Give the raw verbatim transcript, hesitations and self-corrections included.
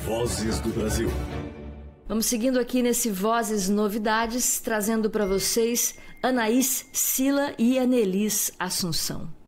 Vozes do Brasil. Vamos seguindo aqui nesse Vozes Novidades, trazendo para vocês Anaís Sila e Anelis Assunção.